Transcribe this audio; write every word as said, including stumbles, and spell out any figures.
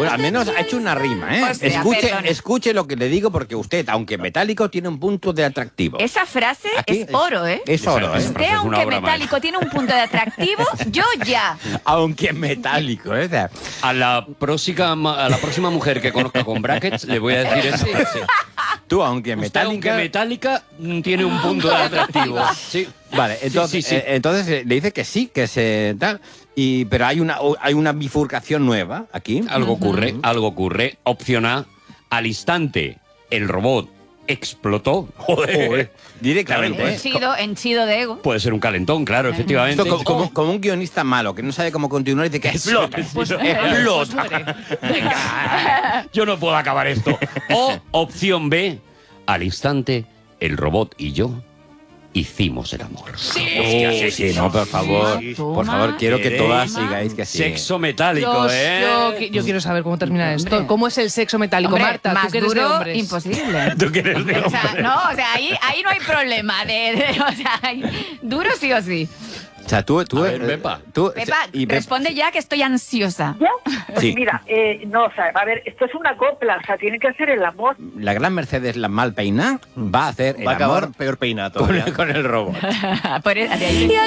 al menos ha hecho una rima, ¿eh? O sea, escuche, perdona. escuche lo que le digo, porque usted, aunque metálico, tiene un punto de atractivo. Esa frase Aquí es oro, ¿eh? Es oro, Esa- ¿eh? Usted, es una aunque obra metálico, tiene un punto de atractivo, yo ya. Aunque metálico, ¿eh? O sea, A la próxima, a la próxima mujer que conozca con brackets le voy a decir eso. Sí. tú, aunque Usted, metálica... aunque metálica, mm, tiene un punto de atractivo. Sí. Vale, entonces, sí, sí. eh, entonces eh, le dice que sí, que se tal, y pero hay una hay una bifurcación nueva aquí. Algo ocurre, algo ocurre. Opción A, al instante, el robot explotó. Joder. Directamente, ¿eh? Henchido, henchido de ego. Puede ser un calentón, claro, efectivamente. Esto como, como- O- como un guionista malo que no sabe cómo continuar y dice que explota. Pues, explota. Venga, yo no puedo acabar esto. O opción B, al instante, el robot y yo hicimos el amor. Sí, sí, no, por favor. Toma, Por favor, quiero que toma. todas sigáis que sí. Sexo metálico, Yo, ¿eh? yo qui- yo quiero saber cómo termina esto. Hombre. ¿Cómo es el sexo metálico, Hombre, Marta? más tú que eres de duro, hombres. imposible. Tú que eres de O sea, hombre. no, o sea, ahí, ahí no hay problema. De, de- o sea, hay- duro sí o sí. O sea, tú, tú, A ver, eh, Pepa. tú- Pepa, y Pepa- responde ya que estoy ansiosa. ¿Ya? Pues Sí. mira, eh, no, o sea, a ver, esto es una copla, o sea, tiene que hacer el amor. la gran Mercedes, la mal peina, va a hacer el Va a acabar amor peor peinado con, todavía. con el robot. Por- de ahí-